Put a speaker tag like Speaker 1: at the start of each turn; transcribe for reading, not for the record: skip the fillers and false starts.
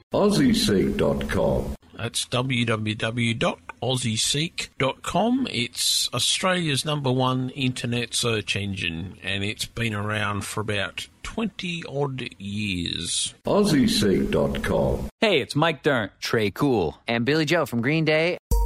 Speaker 1: AussieSeek.com.
Speaker 2: That's www.aussieseek.com. It's Australia's #1 internet search engine, and it's been around for about 20-odd years.
Speaker 1: AussieSeek.com.
Speaker 3: Hey, it's Mike Dirnt,
Speaker 4: Trey Cool, and Billy Joe from Green Day.